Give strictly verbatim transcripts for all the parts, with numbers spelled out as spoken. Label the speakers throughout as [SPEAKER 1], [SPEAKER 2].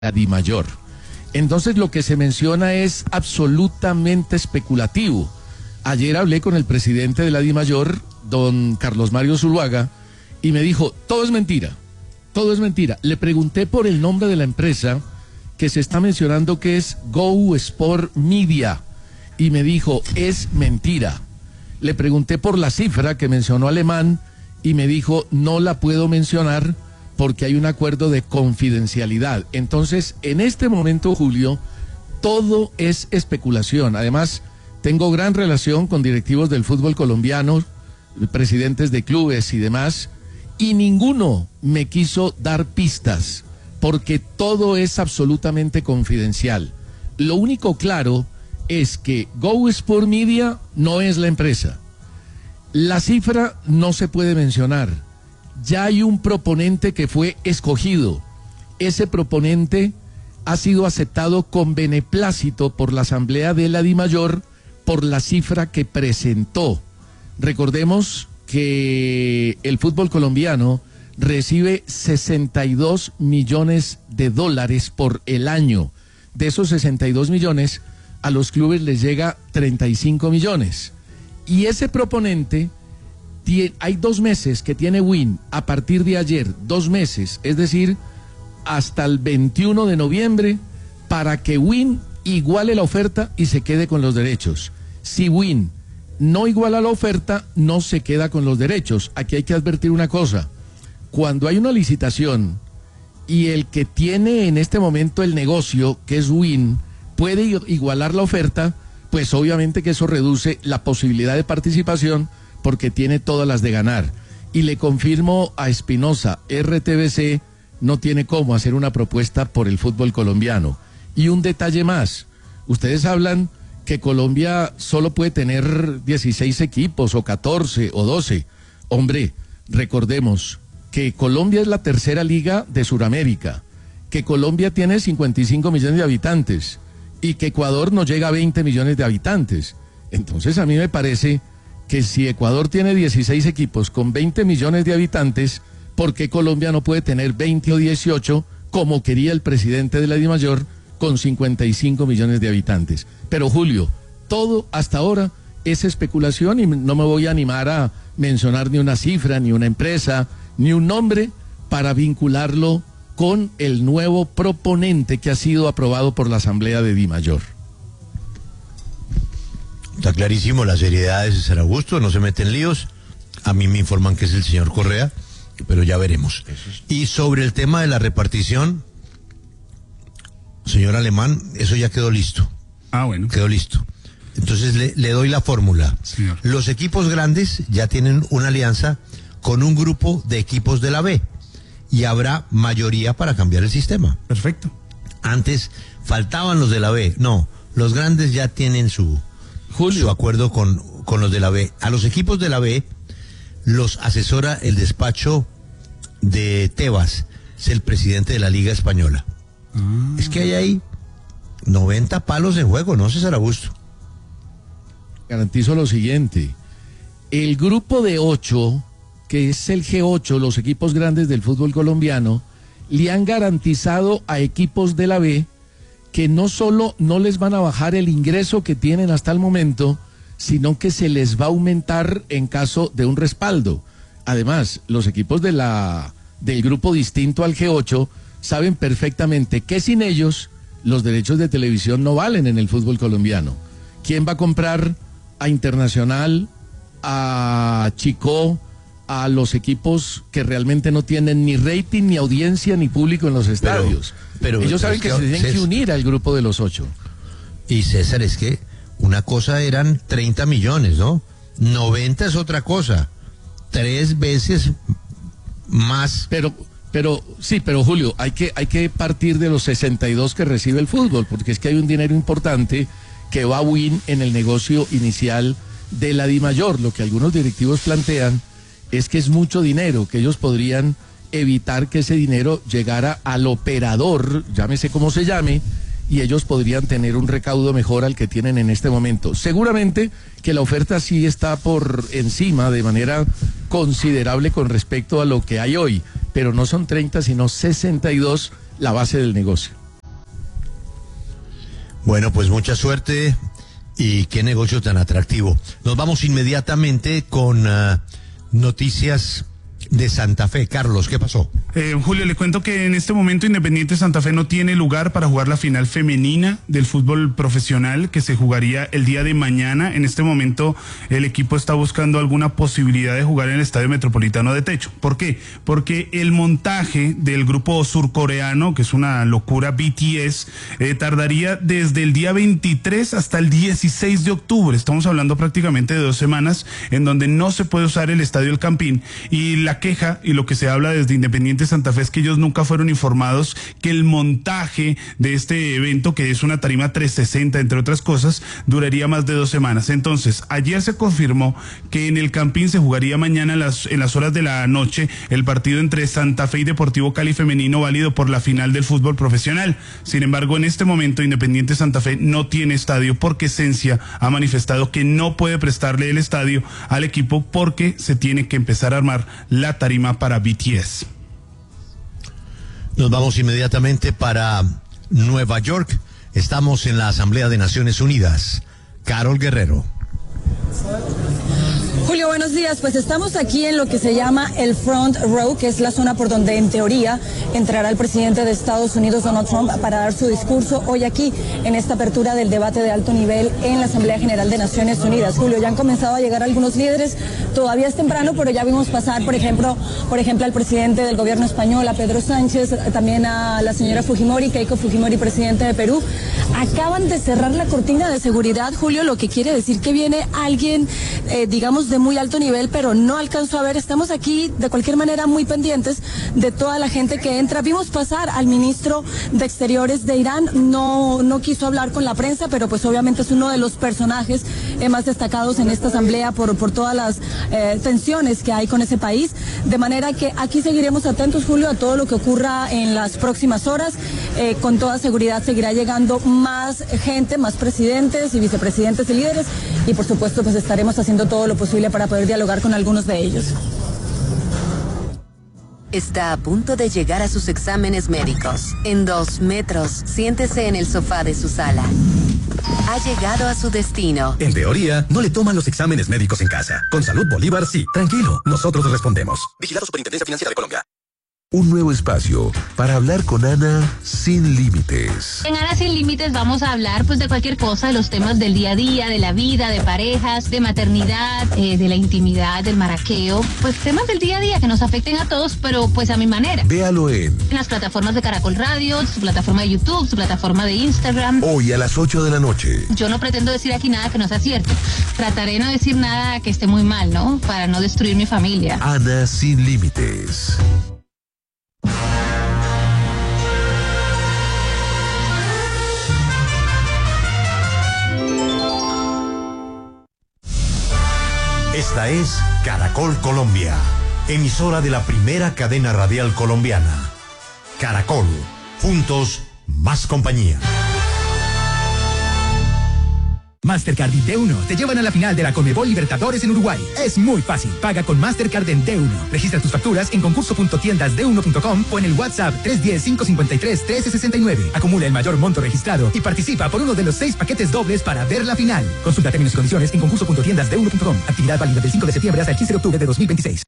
[SPEAKER 1] la DIMAYOR. Entonces lo que se menciona es absolutamente especulativo. Ayer hablé con el presidente de la DIMAYOR, don Carlos Mario Zuluaga, y me dijo, todo es mentira, todo es mentira. Le pregunté por el nombre de la empresa que se está mencionando, que es Go Sport Media, y me dijo, es mentira. Le pregunté por la cifra que mencionó Alemán, y me dijo, no la puedo mencionar porque hay un acuerdo de confidencialidad. Entonces, en este momento, Julio, todo es especulación. Además, tengo gran relación con directivos del fútbol colombiano, presidentes de clubes y demás, y ninguno me quiso dar pistas, porque todo es absolutamente confidencial. Lo único claro es que Go Sport Media no es la empresa. La cifra no se puede mencionar. Ya hay un proponente que fue escogido. Ese proponente ha sido aceptado con beneplácito por la Asamblea de la DIMAYOR por la cifra que presentó. Recordemos que el fútbol colombiano recibe sesenta y dos millones de dólares por el año. De esos sesenta y dos millones, a los clubes les llega treinta y cinco millones. Y ese proponente, tiene, hay dos meses que tiene Win, a partir de ayer, dos meses, es decir, hasta el veintiuno de noviembre, para que Win iguale la oferta y se quede con los derechos. Si Win no iguala la oferta, no se queda con los derechos. Aquí hay que advertir una cosa: cuando hay una licitación y el que tiene en este momento el negocio, que es Win, puede igualar la oferta, pues obviamente que eso reduce la posibilidad de participación, porque tiene todas las de ganar. Y le confirmo a Espinosa, R T V C no tiene cómo hacer una propuesta por el fútbol colombiano. Y un detalle más: ustedes hablan que Colombia solo puede tener dieciséis equipos o catorce o doce. Hombre, recordemos que Colombia es la tercera liga de Sudamérica, que Colombia tiene cincuenta y cinco millones de habitantes y que Ecuador no llega a veinte millones de habitantes. Entonces a mí me parece que si Ecuador tiene dieciséis equipos con veinte millones de habitantes, ¿por qué Colombia no puede tener veinte o dieciocho como quería el presidente de la DIMAYOR con cincuenta y cinco millones de habitantes? Pero Julio, todo hasta ahora es especulación y no me voy a animar a mencionar ni una cifra, ni una empresa, ni un nombre para vincularlo con el nuevo proponente que ha sido aprobado por la Asamblea de DIMAYOR.
[SPEAKER 2] Está clarísimo la seriedad de César Augusto, no se meten líos. A mí me informan que es el señor Correa, pero ya veremos. Y sobre el tema de la repartición, señor Alemán, eso ya quedó listo.
[SPEAKER 3] Ah, bueno.
[SPEAKER 2] Quedó listo. Entonces le, le doy la fórmula.
[SPEAKER 3] Señor.
[SPEAKER 2] Los equipos grandes ya tienen una alianza con un grupo de equipos de la B y habrá mayoría para cambiar el sistema.
[SPEAKER 3] Perfecto.
[SPEAKER 2] Antes faltaban los de la B. No, los grandes ya tienen su,
[SPEAKER 1] Julio.
[SPEAKER 2] su acuerdo con, con los de la B. A los equipos de la B los asesora el despacho de Tebas, es el presidente de la Liga Española. Ah. Es que hay ahí noventa palos en juego, ¿no, César Augusto?
[SPEAKER 1] Garantizo lo siguiente: el grupo de ocho, que es el G ocho, los equipos grandes del fútbol colombiano, le han garantizado a equipos de la B que no solo no les van a bajar el ingreso que tienen hasta el momento, sino que se les va a aumentar en caso de un respaldo. Además, los equipos de la del grupo distinto al G ocho saben perfectamente que sin ellos los derechos de televisión no valen en el fútbol colombiano. ¿Quién va a comprar a Internacional, a Chico, a los equipos que realmente no tienen ni rating, ni audiencia, ni público en los estadios? Pero, pero ellos saben que, que se tienen César, que unir al grupo de los ocho.
[SPEAKER 2] Y César, es que una cosa eran treinta millones, ¿no? noventa es otra cosa. Tres veces más.
[SPEAKER 1] Pero, pero, sí, pero Julio, hay que, hay que partir de los sesenta y dos que recibe el fútbol, porque es que hay un dinero importante que va a Win en el negocio inicial de la DIMAYOR. Lo que algunos directivos plantean es que es mucho dinero, que ellos podrían evitar que ese dinero llegara al operador, llámese como se llame, y ellos podrían tener un recaudo mejor al que tienen en este momento. Seguramente que la oferta sí está por encima de manera considerable con respecto a lo que hay hoy, pero no son treinta, sino sesenta y dos la base del negocio.
[SPEAKER 2] Bueno, pues mucha suerte y qué negocio tan atractivo. Nos vamos inmediatamente con uh, noticias de Santa Fe. Carlos, ¿qué pasó?
[SPEAKER 3] Eh, Julio, le cuento que en este momento Independiente Santa Fe no tiene lugar para jugar la final femenina del fútbol profesional que se jugaría el día de mañana. En este momento el equipo está buscando alguna posibilidad de jugar en el Estadio Metropolitano de Techo. ¿Por qué? Porque el montaje del grupo surcoreano, que es una locura, B T S, eh, tardaría desde el día veintitrés hasta el dieciséis de octubre. Estamos hablando prácticamente de dos semanas en donde no se puede usar el Estadio El Campín. Y la queja y lo que se habla desde Independiente Santa Fe es que ellos nunca fueron informados que el montaje de este evento, que es una tarima trescientos sesenta entre otras cosas, duraría más de dos semanas. Entonces, ayer se confirmó que en el Campín se jugaría mañana en las, en las horas de la noche el partido entre Santa Fe y Deportivo Cali femenino, válido por la final del fútbol profesional. Sin embargo, en este momento Independiente Santa Fe no tiene estadio porque Esencia ha manifestado que no puede prestarle el estadio al equipo porque se tiene que empezar a armar la tarima para B T S.
[SPEAKER 2] Nos vamos inmediatamente para Nueva York. Estamos en la Asamblea de Naciones Unidas. Carol Guerrero.
[SPEAKER 4] Julio, buenos días. Pues estamos aquí en lo que se llama el Front Row, que es la zona por donde en teoría entrará el presidente de Estados Unidos, Donald Trump, para dar su discurso hoy aquí en esta apertura del debate de alto nivel en la Asamblea General de Naciones Unidas. Julio, ya han comenzado a llegar algunos líderes, todavía es temprano, pero ya vimos pasar, por ejemplo, por ejemplo, al presidente del gobierno español, a Pedro Sánchez, también a la señora Fujimori, Keiko Fujimori, presidente de Perú. Acaban de cerrar la cortina de seguridad, Julio, lo que quiere decir que viene alguien, eh, digamos, de muy alto nivel, pero no alcanzó a ver. Estamos aquí de cualquier manera muy pendientes de toda la gente que entra. Vimos pasar al ministro de Exteriores de Irán, no, no quiso hablar con la prensa, pero pues obviamente es uno de los personajes eh, más destacados en esta asamblea por, por todas las eh, tensiones que hay con ese país. De manera que aquí seguiremos atentos, Julio, a todo lo que ocurra en las próximas horas. Eh, con toda seguridad seguirá llegando más gente, más presidentes y vicepresidentes y líderes, y por supuesto pues estaremos haciendo todo lo posible para poder dialogar con algunos de ellos.
[SPEAKER 5] Está a punto de llegar a sus exámenes médicos. En dos metros, siéntese en el sofá de su sala. Ha llegado a su destino.
[SPEAKER 6] En teoría, no le toman los exámenes médicos en casa. Con Salud Bolívar, sí. Tranquilo, nosotros respondemos. Vigilado Superintendencia Financiera de Colombia.
[SPEAKER 7] Un nuevo espacio para hablar con Ana sin límites.
[SPEAKER 8] En Ana sin límites vamos a hablar pues de cualquier cosa, de los temas del día a día, de la vida, de parejas, de maternidad, eh, de la intimidad, del maraqueo, pues temas del día a día que nos afecten a todos, pero pues a mi manera.
[SPEAKER 7] Véalo en,
[SPEAKER 8] en las plataformas de Caracol Radio, su plataforma de YouTube, su plataforma de Instagram.
[SPEAKER 7] Hoy a las ocho de la noche.
[SPEAKER 8] Yo no pretendo decir aquí nada que no sea cierto. Trataré de no decir nada que esté muy mal, ¿no? Para no destruir mi familia.
[SPEAKER 7] Ana sin límites.
[SPEAKER 9] Esta es Caracol Colombia, emisora de la primera cadena radial colombiana. Caracol, juntos, más compañía.
[SPEAKER 10] Mastercard y D uno te llevan a la final de la Conmebol Libertadores en Uruguay. Es muy fácil. Paga con Mastercard en D uno. Registra tus facturas en concurso punto tiendas de uno punto com o en el WhatsApp tres uno cero, cinco cinco tres, uno tres seis nueve. Acumula el mayor monto registrado y participa por uno de los seis paquetes dobles para ver la final. Consulta términos y condiciones en concurso punto tiendas de uno punto com. Actividad válida del cinco de septiembre hasta el quince de octubre de dos mil veintiséis.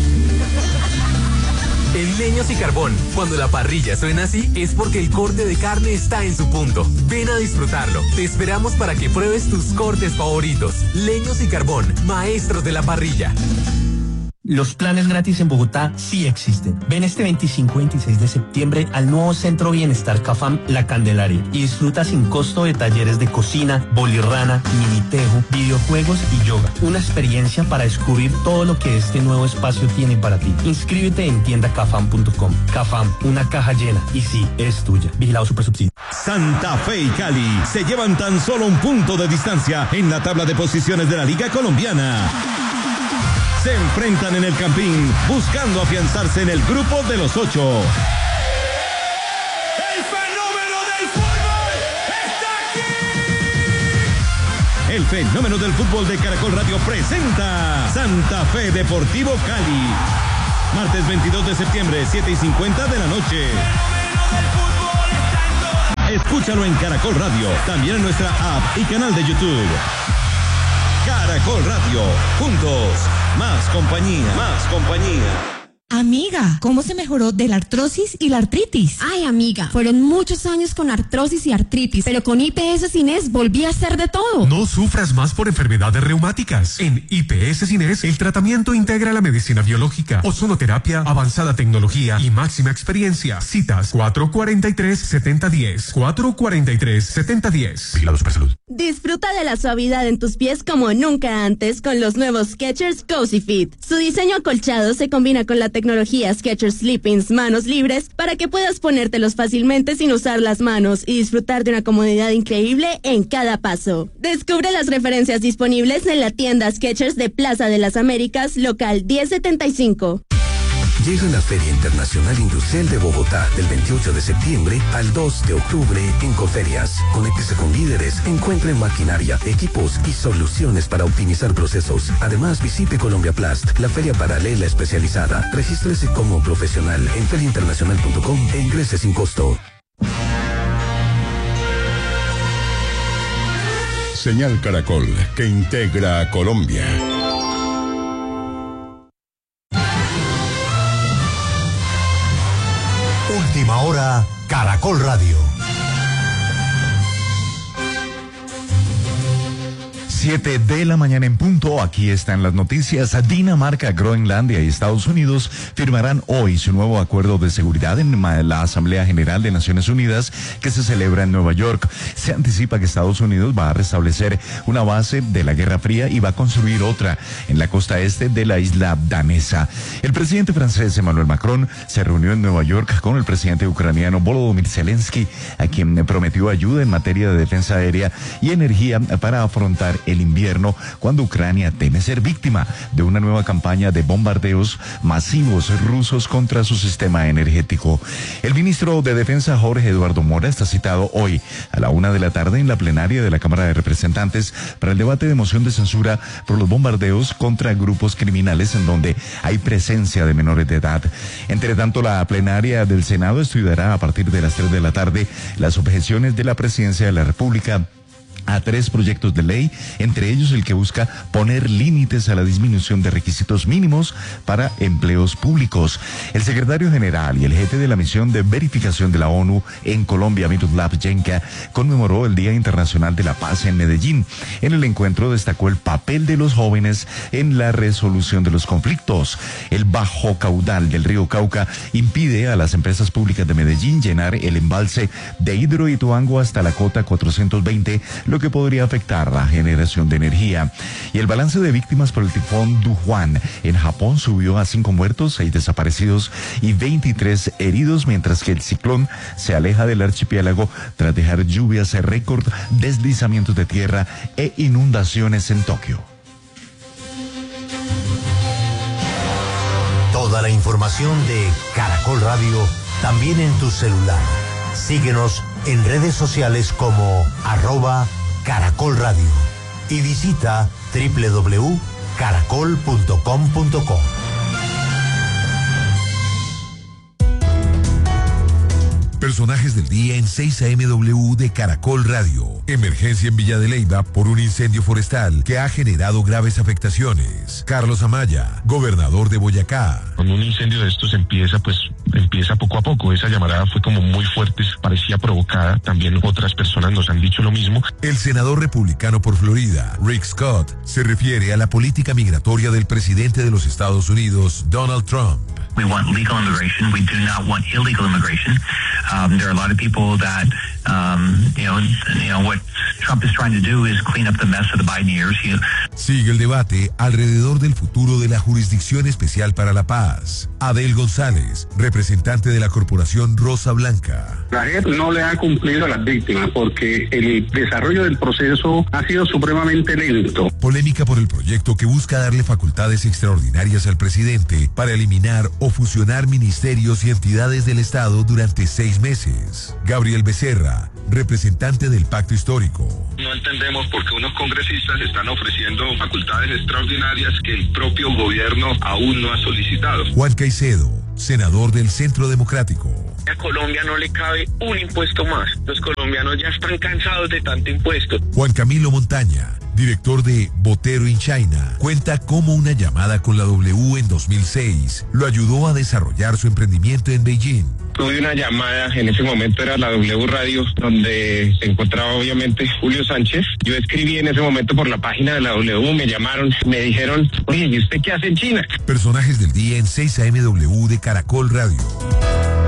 [SPEAKER 11] En Leños y Carbón, cuando la parrilla suena así, es porque el corte de carne está en su punto. Ven a disfrutarlo. Te esperamos para que pruebes tus cortes favoritos. Leños y Carbón, maestros de la parrilla.
[SPEAKER 12] Los planes gratis en Bogotá sí existen. Ven este veinticinco y veintiséis de septiembre al nuevo Centro Bienestar Cafam La Candelaria y disfruta sin costo de talleres de cocina, bolirrana, minitejo, videojuegos y yoga. Una experiencia para descubrir todo lo que este nuevo espacio tiene para ti. Inscríbete en tienda cafam punto com. Cafam, una caja llena y sí, es tuya. Vigilado Supersubsidio.
[SPEAKER 13] Santa Fe y Cali se llevan tan solo un punto de distancia en la tabla de posiciones de la Liga Colombiana. Se enfrentan en el Campín, buscando afianzarse en el grupo de los ocho.
[SPEAKER 14] ¡El fenómeno del fútbol está aquí!
[SPEAKER 13] El fenómeno del fútbol de Caracol Radio presenta Santa Fe Deportivo Cali. Martes veintidós de septiembre, siete y cincuenta de la noche. Escúchalo en Caracol Radio, también en nuestra app y canal de YouTube. Caracol Radio, juntos, más compañía, más compañía.
[SPEAKER 15] Amiga, ¿cómo se mejoró de la artrosis y la artritis?
[SPEAKER 16] Ay, amiga, fueron muchos años con artrosis y artritis, pero con I P S Cines volví a hacer de todo.
[SPEAKER 17] No sufras más por enfermedades reumáticas. En I P S Cines, el tratamiento integra la medicina biológica, ozonoterapia, avanzada tecnología y máxima experiencia. Citas cuatro cuatro tres, siete cero uno cero, cuatro cuatro tres, siete cero uno cero. Vigilado Supersalud.
[SPEAKER 18] Disfruta de la suavidad en tus pies como nunca antes con los nuevos Skechers Cozy Fit. Su diseño acolchado se combina con la tecnología Skechers Sleepings manos libres para que puedas ponértelos fácilmente sin usar las manos y disfrutar de una comodidad increíble en cada paso. Descubre las referencias disponibles en la tienda Skechers de Plaza de las Américas, local diez setenta y cinco.
[SPEAKER 6] Llega la Feria Internacional Industrial de Bogotá del veintiocho de septiembre al dos de octubre en Coferias. Conéctese con líderes, encuentre maquinaria, equipos y soluciones para optimizar procesos. Además, visite Colombia Plast, la feria paralela especializada. Regístrese como profesional en feria internacional punto com e ingrese sin costo.
[SPEAKER 19] Señal Caracol, que integra a Colombia.
[SPEAKER 9] Última hora, Caracol Radio.
[SPEAKER 20] siete de la mañana en punto, aquí están las noticias. Dinamarca, Groenlandia y Estados Unidos firmarán hoy su nuevo acuerdo de seguridad en la Asamblea General de Naciones Unidas que se celebra en Nueva York. Se anticipa que Estados Unidos va a restablecer una base de la Guerra Fría y va a construir otra en la costa este de la isla danesa. El presidente francés Emmanuel Macron se reunió en Nueva York con el presidente ucraniano Volodymyr Zelensky, a quien prometió ayuda en materia de defensa aérea y energía para afrontar el invierno, cuando Ucrania teme ser víctima de una nueva campaña de bombardeos masivos rusos contra su sistema energético. El ministro de Defensa Jorge Eduardo Mora está citado hoy a la una de la tarde en la plenaria de la Cámara de Representantes para el debate de moción de censura por los bombardeos contra grupos criminales en donde hay presencia de menores de edad. Entre tanto, la plenaria del Senado estudiará a partir de las tres de la tarde las objeciones de la Presidencia de la República a tres proyectos de ley, entre ellos el que busca poner límites a la disminución de requisitos mínimos para empleos públicos. El secretario general y el jefe de la misión de verificación de la ONU en Colombia, Miroslav Jenca, conmemoró el Día Internacional de la Paz en Medellín. En el encuentro destacó el papel de los jóvenes en la resolución de los conflictos. El bajo caudal del río Cauca impide a las empresas públicas de Medellín llenar el embalse de Hidroituango hasta la cota cuatrocientos veinte, lo que podría afectar la generación de energía. Y el balance de víctimas por el tifón Dujuan en Japón subió a cinco muertos, seis desaparecidos y veintitrés heridos, mientras que el ciclón se aleja del archipiélago tras dejar lluvias récord, deslizamientos de tierra e inundaciones en Tokio.
[SPEAKER 9] Toda la información de Caracol Radio también en tu celular. Síguenos en redes sociales como arroba Caracol Radio y visita doble u doble u doble u punto caracol punto com punto co.
[SPEAKER 7] Personajes del día en seis A M W de Caracol Radio. Emergencia en Villa de Leyva por un incendio forestal que ha generado graves afectaciones. Carlos Amaya, gobernador de Boyacá.
[SPEAKER 21] Cuando un incendio de estos empieza, pues empieza poco a poco. Esa llamarada fue como muy fuerte, parecía provocada. También otras personas nos han dicho lo mismo.
[SPEAKER 7] El senador republicano por Florida, Rick Scott, se refiere a la política migratoria del presidente de los Estados Unidos, Donald Trump.
[SPEAKER 22] We want legal immigration. We do not want illegal immigration. Um, there are a lot of people that, um, you know, you know, what Trump is trying to do is clean up the mess of the Biden years. He...
[SPEAKER 7] Sigue el debate alrededor del futuro de la Jurisdicción Especial para la Paz. Adel González, representante de la Corporación Rosa Blanca.
[SPEAKER 23] La J E P no le ha cumplido a las víctimas porque el desarrollo del proceso ha sido supremamente lento.
[SPEAKER 7] Polémica por el proyecto que busca darle facultades extraordinarias al presidente para eliminar o fusionar ministerios y entidades del Estado durante seis meses. Gabriel Becerra, representante del Pacto Histórico.
[SPEAKER 24] No entendemos por qué unos congresistas están ofreciendo facultades extraordinarias que el propio gobierno aún no ha solicitado.
[SPEAKER 7] Juan Caicedo, senador del Centro Democrático.
[SPEAKER 24] A Colombia no le cabe un impuesto más. Los colombianos ya están cansados de tanto impuesto.
[SPEAKER 7] Juan Camilo Montaña, director de Botero in China, cuenta cómo una llamada con la W en dos mil seis lo ayudó a desarrollar su emprendimiento en Beijing.
[SPEAKER 24] Tuve una llamada, en ese momento era la W Radio, donde se encontraba obviamente Julio Sánchez. Yo escribí en ese momento por la página de la W, me llamaron, me dijeron, oye, ¿y usted qué hace en China?
[SPEAKER 7] Personajes del día en seis A M W de Caracol Radio.